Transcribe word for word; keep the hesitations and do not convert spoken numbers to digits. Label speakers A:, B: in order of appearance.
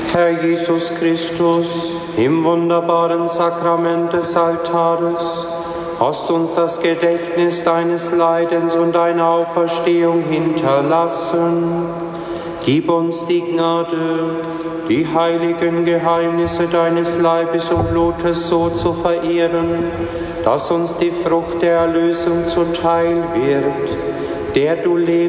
A: Herr Jesus Christus, im wunderbaren Sakrament des Altares hast uns das Gedächtnis deines Leidens und deiner Auferstehung hinterlassen. Gib uns die Gnade, die heiligen Geheimnisse deines Leibes und Blutes so zu verehren, dass uns die Frucht der Erlösung zuteil wird, der du lebst